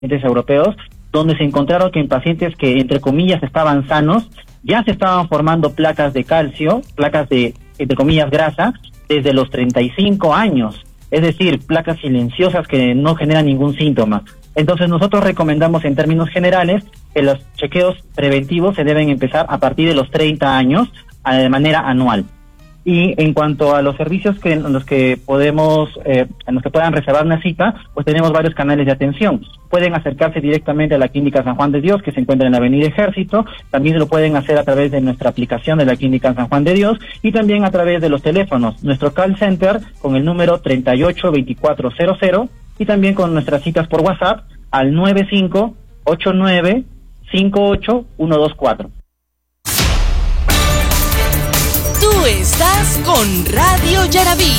europeos, donde se encontraron que en pacientes que, entre comillas, estaban sanos, ya se estaban formando placas de calcio, placas de, entre comillas, grasa, desde los 35 años. Es decir, placas silenciosas que no generan ningún síntoma. Entonces nosotros recomendamos en términos generales que los chequeos preventivos se deben empezar a partir de los 30 años de manera anual. Y en cuanto a los servicios en los que podemos, en los que puedan reservar una cita, pues tenemos varios canales de atención. Pueden acercarse directamente a la Clínica San Juan de Dios, que se encuentra en la Avenida Ejército. También lo pueden hacer a través de nuestra aplicación de la Clínica San Juan de Dios y también a través de los teléfonos. Nuestro call center con el número 382400 y también con nuestras citas por WhatsApp al 9589582124. Tú estás con Radio Yaraví.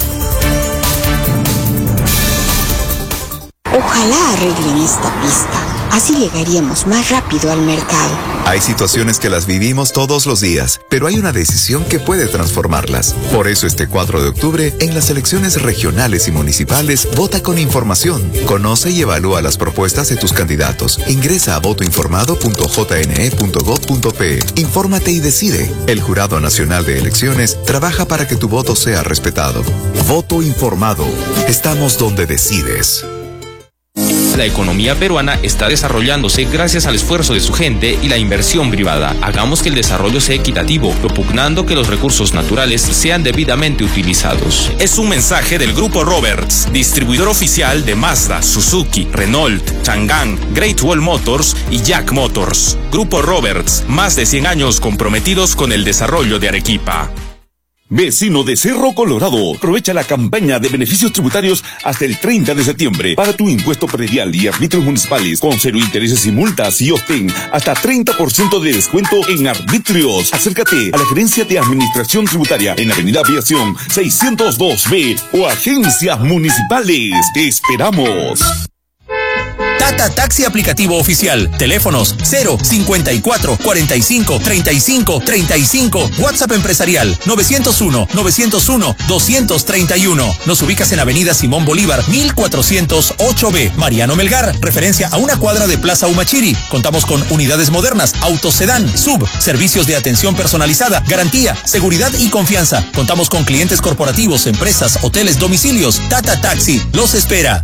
Ojalá arreglen esta pista. Así llegaríamos más rápido al mercado. Hay situaciones que las vivimos todos los días, pero hay una decisión que puede transformarlas. Por eso este 4 de octubre, en las elecciones regionales y municipales, vota con información. Conoce y evalúa las propuestas de tus candidatos. Ingresa a votoinformado.jne.gov.pe. Infórmate y decide. El Jurado Nacional de Elecciones trabaja para que tu voto sea respetado. Voto informado. Estamos donde decides. La economía peruana está desarrollándose gracias al esfuerzo de su gente y la inversión privada. Hagamos que el desarrollo sea equitativo, propugnando que los recursos naturales sean debidamente utilizados. Es un mensaje del Grupo Roberts, distribuidor oficial de Mazda, Suzuki, Renault, Chang'an, Great Wall Motors y Jack Motors. Grupo Roberts, más de 100 años comprometidos con el desarrollo de Arequipa. Vecino de Cerro Colorado, aprovecha la campaña de beneficios tributarios hasta el 30 de septiembre. Paga tu impuesto predial y arbitrios municipales con 0 intereses y multas y obtén hasta 30% de descuento en arbitrios. Acércate a la Gerencia de Administración Tributaria en Avenida Aviación 602B o agencias municipales. Te esperamos. Tata Taxi aplicativo oficial. Teléfonos 054 45 35 35. WhatsApp empresarial 901 231. Nos ubicas en Avenida Simón Bolívar 1408B. Mariano Melgar, referencia a una cuadra de Plaza Humachiri. Contamos con unidades modernas, autos sedán, sub, servicios de atención personalizada, garantía, seguridad y confianza. Contamos con clientes corporativos, empresas, hoteles, domicilios. Tata Taxi los espera.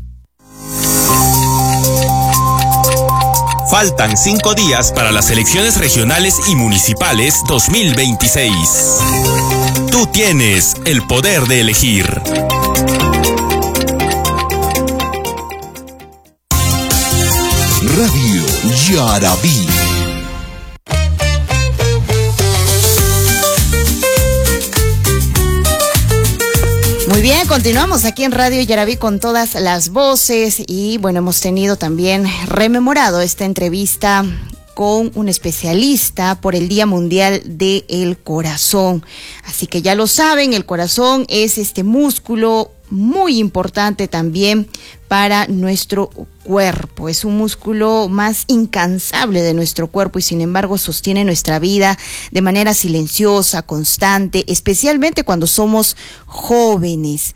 Faltan 5 días para las elecciones regionales y municipales 2026. Tú tienes el poder de elegir. Radio Yaraví. Muy bien, continuamos aquí en Radio Yaraví con todas las voces y bueno, hemos tenido también rememorado esta entrevista con un especialista por el Día Mundial del Corazón. Así que ya lo saben, el corazón es este músculo muy importante también para nuestro cuerpo. Es un músculo más incansable de nuestro cuerpo y sin embargo sostiene nuestra vida de manera silenciosa, constante, especialmente cuando somos jóvenes,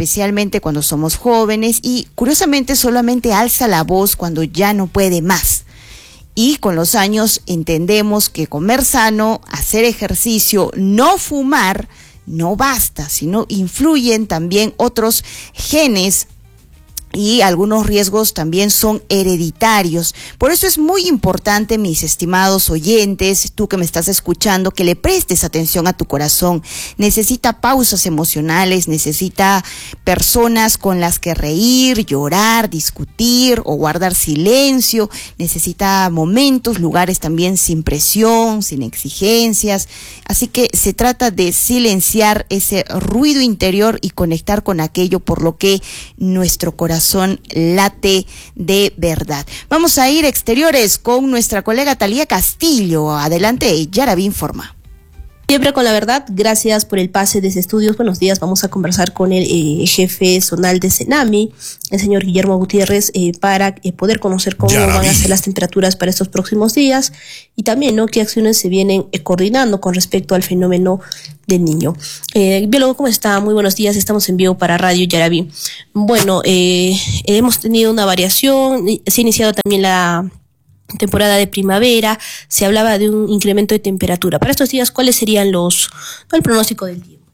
y curiosamente solamente alza la voz cuando ya no puede más. Y con los años entendemos que comer sano, hacer ejercicio, no fumar, no basta, sino influyen también otros genes y algunos riesgos también son hereditarios. Por eso es muy importante, mis estimados oyentes, tú que me estás escuchando, que le prestes atención a tu corazón. Necesita pausas emocionales, necesita personas con las que reír, llorar, discutir o guardar silencio. Necesita momentos, lugares también sin presión, sin exigencias. Así que se trata de silenciar ese ruido interior y conectar con aquello por lo que nuestro corazón late de verdad. Vamos a ir exteriores con nuestra colega Talía Castillo. Adelante, Yaraví informa. Siempre con la verdad, gracias por el pase desde estudios. Buenos días, vamos a conversar con el jefe zonal de Senami, el señor Guillermo Gutiérrez, para poder conocer cómo van a ser las temperaturas para estos próximos días y también, ¿no?, qué acciones se vienen coordinando con respecto al fenómeno del Niño. Biólogo, ¿cómo está? Muy buenos días, estamos en vivo para Radio Yaraví. Bueno, hemos tenido una variación, se ha iniciado también la temporada de primavera, se hablaba de un incremento de temperatura. Para estos días, ¿cuáles serían el pronóstico del tiempo?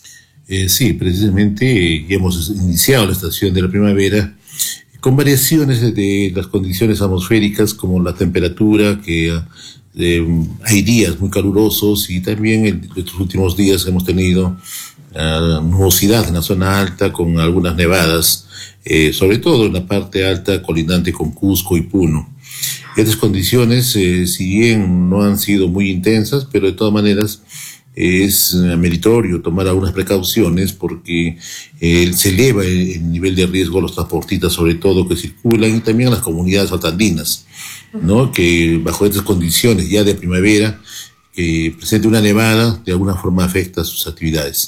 Sí, precisamente ya hemos iniciado la estación de la primavera con variaciones de las condiciones atmosféricas como la temperatura, que hay días muy calurosos y también en estos últimos días hemos tenido nubosidad en la zona alta con algunas nevadas, sobre todo en la parte alta colindante con Cusco y Puno. Estas condiciones, si bien no han sido muy intensas, pero de todas maneras es meritorio tomar algunas precauciones porque se eleva el nivel de riesgo a los transportistas, sobre todo que circulan, y también a las comunidades altoandinas, ¿no?, que bajo estas condiciones ya de primavera, que presente una nevada, de alguna forma afecta sus actividades.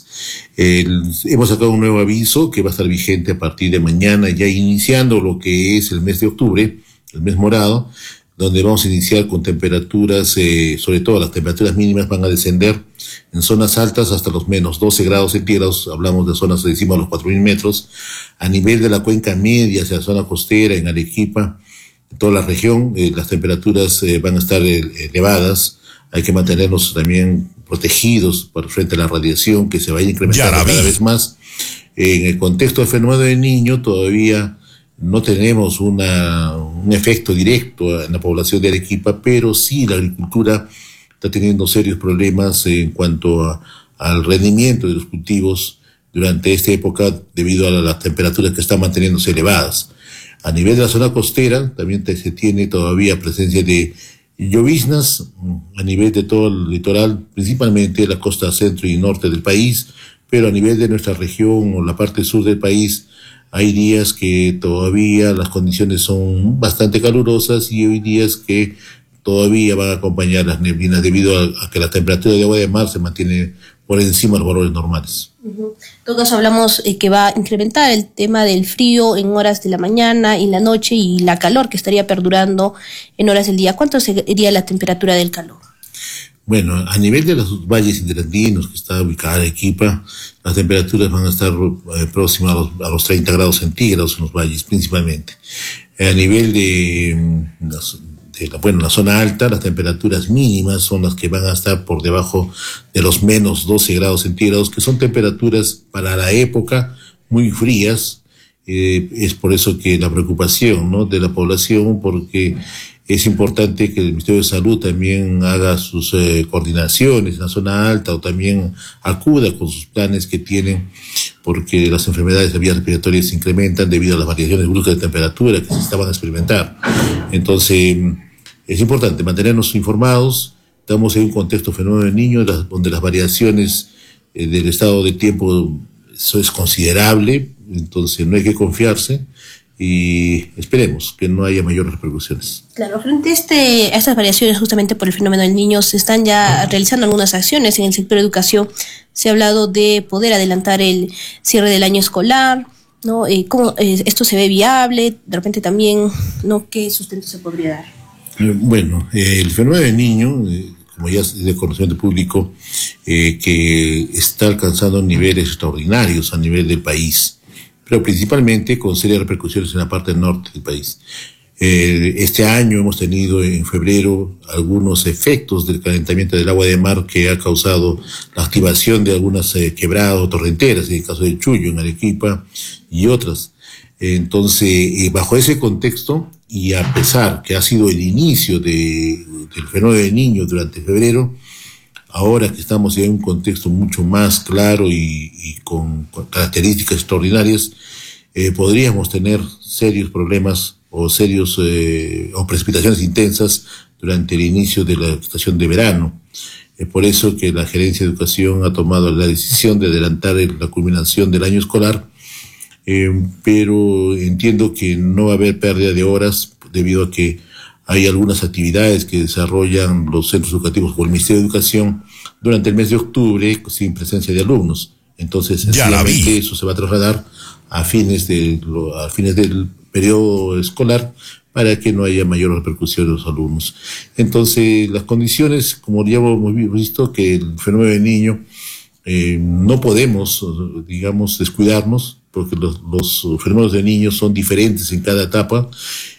Hemos sacado un nuevo aviso que va a estar vigente a partir de mañana, ya iniciando lo que es el mes de octubre, el mes morado, donde vamos a iniciar con temperaturas, sobre todo las temperaturas mínimas van a descender en zonas altas hasta los menos 12 grados centígrados, hablamos de zonas de encima de los 4.000 metros, a nivel de la cuenca media hacia la zona costera, en Arequipa, en toda la región, las temperaturas van a estar elevadas, hay que mantenernos también protegidos frente a la radiación que se va a ir incrementando cada vez más. En el contexto del fenómeno del Niño todavía no tenemos un efecto directo en la población de Arequipa, pero sí la agricultura está teniendo serios problemas en cuanto al rendimiento de los cultivos durante esta época debido a las temperaturas que están manteniéndose elevadas. A nivel de la zona costera también se tiene todavía presencia de lloviznas a nivel de todo el litoral, principalmente la costa centro y norte del país, pero a nivel de nuestra región o la parte sur del país hay días que todavía las condiciones son bastante calurosas y hay días que todavía van a acompañar las neblinas debido a que la temperatura de agua de mar se mantiene por encima de los valores normales. En todo caso hablamos que va a incrementar el tema del frío en horas de la mañana y la noche y la calor que estaría perdurando en horas del día. ¿Cuánto sería la temperatura del calor? Bueno, a nivel de los valles interandinos que está ubicada Arequipa, las temperaturas van a estar próximas a los 30 grados centígrados en los valles principalmente. A nivel de la zona alta, las temperaturas mínimas son las que van a estar por debajo de los menos 12 grados centígrados, que son temperaturas para la época muy frías. Es por eso que la preocupación, ¿no?, de la población, porque es importante que el Ministerio de Salud también haga sus coordinaciones en la zona alta o también acuda con sus planes que tienen, porque las enfermedades de vías respiratorias se incrementan debido a las variaciones bruscas de temperatura que se estaban a experimentar. Entonces, es importante mantenernos informados. Estamos en un contexto fenómeno del Niño donde las variaciones del estado de tiempo eso es considerable, entonces no hay que confiarse y esperemos que no haya mayores repercusiones. Claro, frente a estas variaciones justamente por el fenómeno del Niño, se están ya realizando algunas acciones en el sector de educación. Se ha hablado de poder adelantar el cierre del año escolar, ¿no? ¿Cómo esto se ve viable? De repente también, ¿no?, ¿qué sustento se podría dar? Bueno, el fenómeno del Niño, como ya es de conocimiento público, que está alcanzando niveles extraordinarios a nivel del país, pero principalmente con serias repercusiones en la parte norte del país. Este año hemos tenido en febrero algunos efectos del calentamiento del agua de mar que ha causado la activación de algunas quebradas torrenteras, en el caso del Chuyo, en Arequipa y otras. Entonces, bajo ese contexto, y a pesar que ha sido el inicio del fenómeno del Niño durante febrero, ahora que estamos ya en un contexto mucho más claro y con características extraordinarias, podríamos tener serios problemas o precipitaciones intensas durante el inicio de la estación de verano. Por eso que la Gerencia de Educación ha tomado la decisión de adelantar la culminación del año escolar, pero entiendo que no va a haber pérdida de horas debido a que Hay algunas actividades que desarrollan los centros educativos por el Ministerio de Educación durante el mes de octubre sin presencia de alumnos. Entonces, sencillamente eso se va a trasladar a fines del periodo escolar para que no haya mayor repercusión de los alumnos. Entonces, las condiciones, como ya hemos visto, que el fenómeno del niño, no podemos, digamos, descuidarnos, porque los fenómenos de niños son diferentes en cada etapa.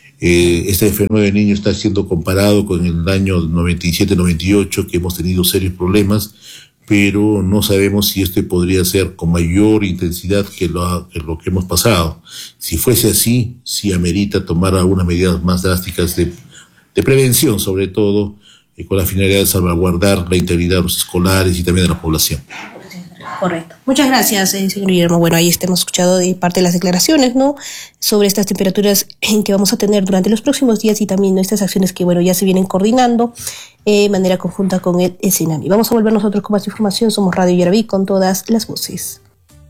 Este fenómeno de niño está siendo comparado con el año 97-98, que hemos tenido serios problemas, pero no sabemos si este podría ser con mayor intensidad que lo que hemos pasado. Si fuese así, sí amerita tomar algunas medidas más drásticas de prevención, sobre todo, con la finalidad de salvaguardar la integridad de los escolares y también de la población. Correcto. Muchas gracias, señor Guillermo. Bueno, ahí hemos escuchado de parte de las declaraciones, ¿no?, sobre estas temperaturas en que vamos a tener durante los próximos días y también, ¿no?, estas acciones que, bueno, ya se vienen coordinando de manera conjunta con el SENAMI. Vamos a volver nosotros con más información. Somos Radio Yaraví con todas las voces.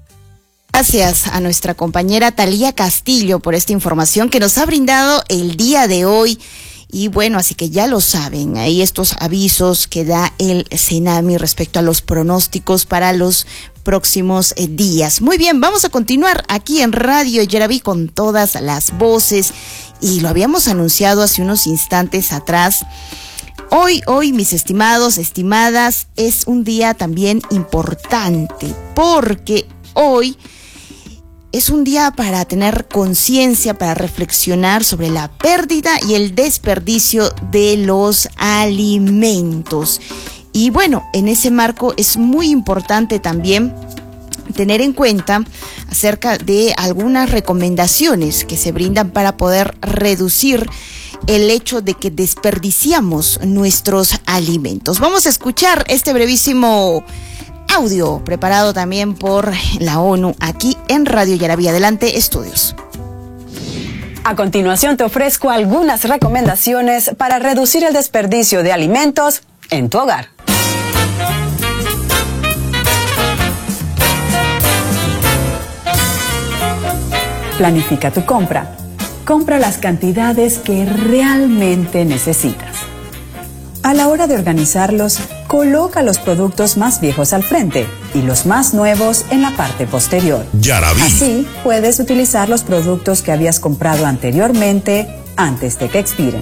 Gracias a nuestra compañera Talía Castillo por esta información que nos ha brindado el día de hoy. Y bueno, así que ya lo saben, ahí estos avisos que da el SENAMI respecto a los pronósticos para los próximos días. Muy bien, vamos a continuar aquí en Radio Yaraví con todas las voces, y lo habíamos anunciado hace unos instantes atrás. Hoy, mis estimados, estimadas, es un día también importante, porque hoy es un día para tener conciencia, para reflexionar sobre la pérdida y el desperdicio de los alimentos. Y bueno, en ese marco es muy importante también tener en cuenta acerca de algunas recomendaciones que se brindan para poder reducir el hecho de que desperdiciamos nuestros alimentos. Vamos a escuchar este brevísimo audio preparado también por la ONU aquí en Radio Yaraví. Adelante, estudios. A continuación te ofrezco algunas recomendaciones para reducir el desperdicio de alimentos en tu hogar. Planifica tu compra. Compra las cantidades que realmente necesitas. A la hora de organizarlos, coloca los productos más viejos al frente y los más nuevos en la parte posterior. Yaraví. Así puedes utilizar los productos que habías comprado anteriormente antes de que expiren.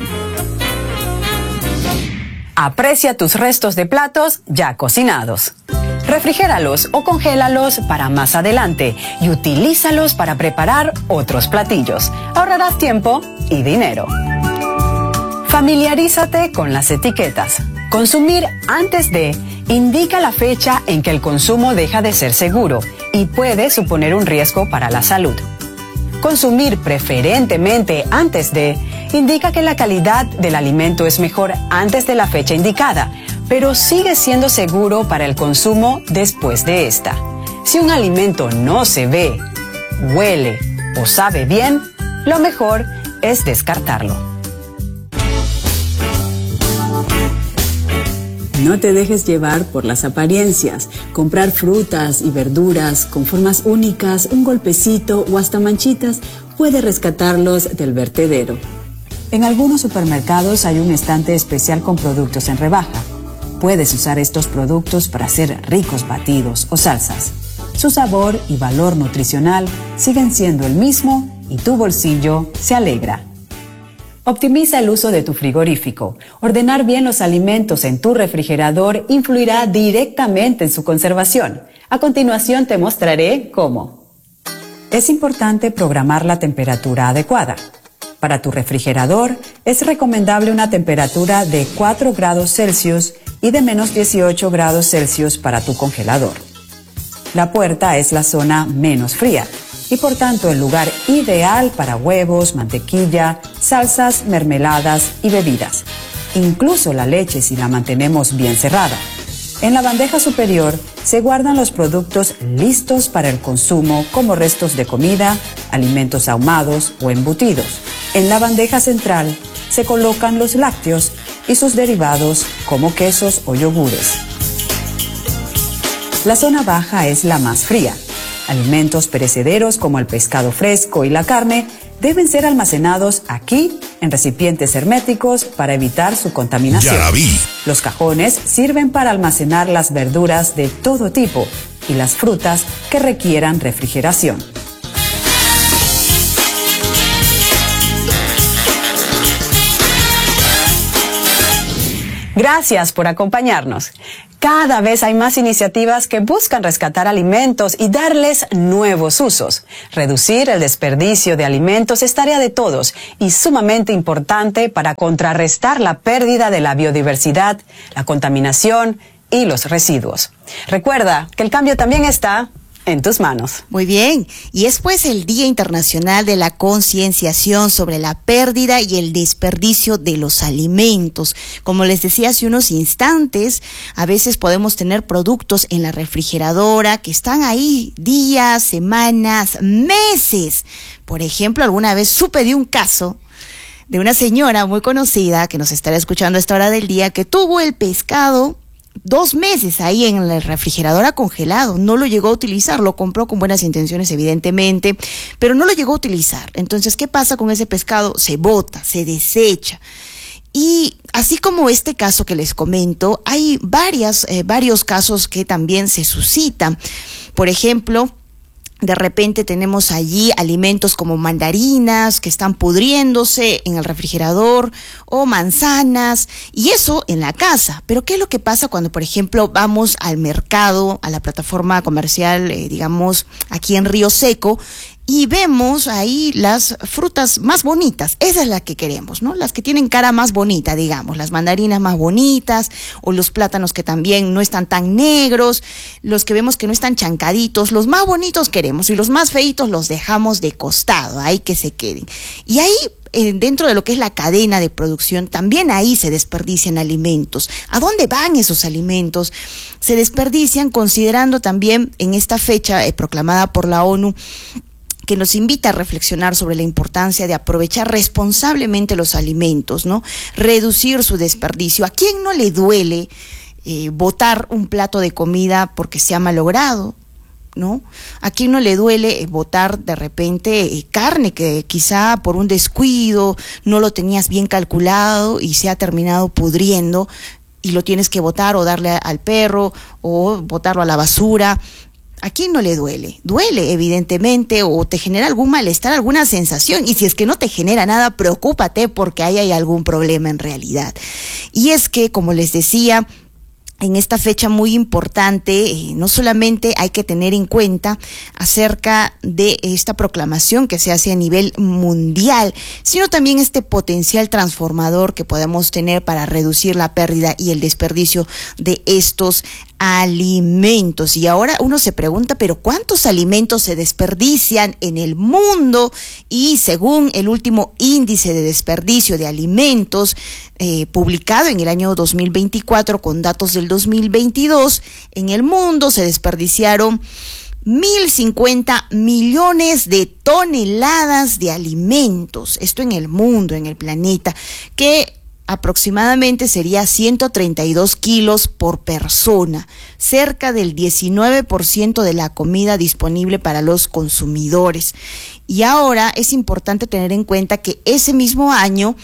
Aprecia tus restos de platos ya cocinados. Refrigéralos o congélalos para más adelante y utilízalos para preparar otros platillos. Ahorrarás tiempo y dinero. Familiarízate con las etiquetas. Consumir antes de indica la fecha en que el consumo deja de ser seguro y puede suponer un riesgo para la salud. Consumir preferentemente antes de indica que la calidad del alimento es mejor antes de la fecha indicada, pero sigue siendo seguro para el consumo después de esta. Si un alimento no se ve, huele o sabe bien, lo mejor es descartarlo. No te dejes llevar por las apariencias. Comprar frutas y verduras con formas únicas, un golpecito o hasta manchitas puede rescatarlos del vertedero. En algunos supermercados hay un estante especial con productos en rebaja. Puedes usar estos productos para hacer ricos batidos o salsas. Su sabor y valor nutricional siguen siendo el mismo y tu bolsillo se alegra. Optimiza el uso de tu frigorífico. Ordenar bien los alimentos en tu refrigerador influirá directamente en su conservación. A continuación te mostraré cómo. Es importante programar la temperatura adecuada. Para tu refrigerador es recomendable una temperatura de 4 grados Celsius y de menos 18 grados Celsius para tu congelador. La puerta es la zona menos fría y por tanto el lugar ideal para huevos, mantequilla, salsas, mermeladas y bebidas. Incluso la leche si la mantenemos bien cerrada. En la bandeja superior se guardan los productos listos para el consumo como restos de comida, alimentos ahumados o embutidos. En la bandeja central se colocan los lácteos y sus derivados como quesos o yogures. La zona baja es la más fría. Alimentos perecederos como el pescado fresco y la carne deben ser almacenados aquí en recipientes herméticos para evitar su contaminación. Yaraví. Los cajones sirven para almacenar las verduras de todo tipo y las frutas que requieran refrigeración. Gracias por acompañarnos. Cada vez hay más iniciativas que buscan rescatar alimentos y darles nuevos usos. Reducir el desperdicio de alimentos es tarea de todos y sumamente importante para contrarrestar la pérdida de la biodiversidad, la contaminación y los residuos. Recuerda que el cambio también está en tus manos. Muy bien, y es pues el Día Internacional de la Concienciación sobre la pérdida y el desperdicio de los alimentos. Como les decía hace unos instantes, a veces podemos tener productos en la refrigeradora que están ahí días, semanas, meses. Por ejemplo, alguna vez supe de un caso de una señora muy conocida que nos estará escuchando a esta hora del día que tuvo el pescado 2 meses ahí en la refrigeradora congelado, no lo llegó a utilizar, lo compró con buenas intenciones evidentemente, pero no lo llegó a utilizar. Entonces, ¿qué pasa con ese pescado? Se bota, se desecha. Y así como este caso que les comento, hay varios casos que también se suscitan. Por ejemplo, de repente tenemos allí alimentos como mandarinas que están pudriéndose en el refrigerador o manzanas, y eso en la casa. Pero ¿qué es lo que pasa cuando, por ejemplo, vamos al mercado, a la plataforma comercial, digamos, aquí en Río Seco, y vemos ahí las frutas más bonitas? Esa es la que queremos, ¿no? Las que tienen cara más bonita, digamos, las mandarinas más bonitas, o los plátanos que también no están tan negros, los que vemos que no están chancaditos, los más bonitos queremos, y los más feitos los dejamos de costado, ahí que se queden. Y ahí, dentro de lo que es la cadena de producción, también ahí se desperdician alimentos. ¿A dónde van esos alimentos? Se desperdician considerando también en esta fecha proclamada por la ONU, que nos invita a reflexionar sobre la importancia de aprovechar responsablemente los alimentos, ¿no? Reducir su desperdicio. ¿A quién no le duele botar un plato de comida porque se ha malogrado, ¿no? ¿A quién no le duele botar de repente carne que quizá por un descuido no lo tenías bien calculado y se ha terminado pudriendo y lo tienes que botar o darle al perro o botarlo a la basura? ¿A quién no le duele? Duele, evidentemente, o te genera algún malestar, alguna sensación. Y si es que no te genera nada, preocúpate porque ahí hay algún problema en realidad. Y es que, como les decía, en esta fecha muy importante, no solamente hay que tener en cuenta acerca de esta proclamación que se hace a nivel mundial, sino también este potencial transformador que podemos tener para reducir la pérdida y el desperdicio de estos alimentos. Y ahora uno se pregunta, pero ¿cuántos alimentos se desperdician en el mundo? Y según el último índice de desperdicio de alimentos publicado en el año 2024 con datos del 2022, en el mundo se desperdiciaron 1.050 millones de toneladas de alimentos. Esto en el mundo, en el planeta, que aproximadamente sería 132 kilos por persona, cerca del 19% de la comida disponible para los consumidores. Y ahora es importante tener en cuenta que ese mismo año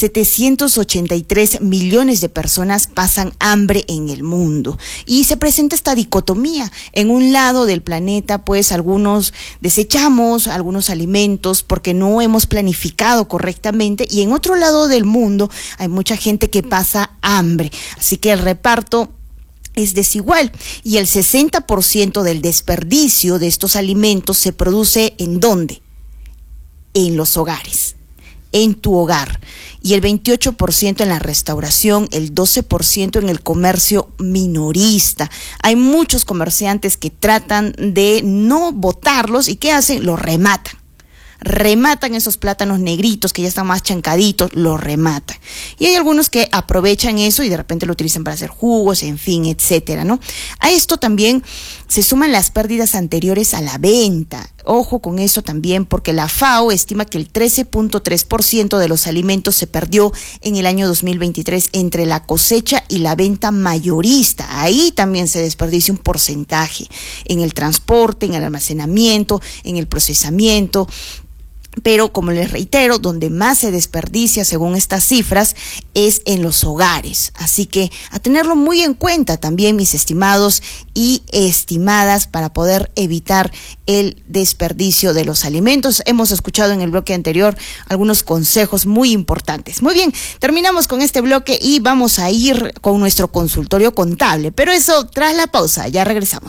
783 millones de personas pasan hambre en el mundo. Y se presenta esta dicotomía. En un lado del planeta, pues algunos desechamos algunos alimentos porque no hemos planificado correctamente, y en otro lado del mundo hay mucha gente que pasa hambre. Así que el reparto es desigual, y el 60% del desperdicio de estos alimentos se produce ¿en dónde? En los hogares, en tu hogar, y el 28% en la restauración, el 12% en el comercio minorista. Hay muchos comerciantes que tratan de no botarlos, y ¿qué hacen? Los rematan esos plátanos negritos que ya están más chancaditos, los rematan. Y hay algunos que aprovechan eso y de repente lo utilizan para hacer jugos, en fin, etcétera, ¿no? A esto también se suman las pérdidas anteriores a la venta. Ojo con eso también, porque la FAO estima que el 13.3% de los alimentos se perdió en el año 2023 entre la cosecha y la venta mayorista. Ahí también se desperdicia un porcentaje en el transporte, en el almacenamiento, en el procesamiento. Pero como les reitero, donde más se desperdicia según estas cifras es en los hogares. Así que a tenerlo muy en cuenta también, mis estimados y estimadas, para poder evitar el desperdicio de los alimentos. Hemos escuchado en el bloque anterior algunos consejos muy importantes. Muy bien, terminamos con este bloque y vamos a ir con nuestro consultorio contable. Pero eso tras la pausa, ya regresamos.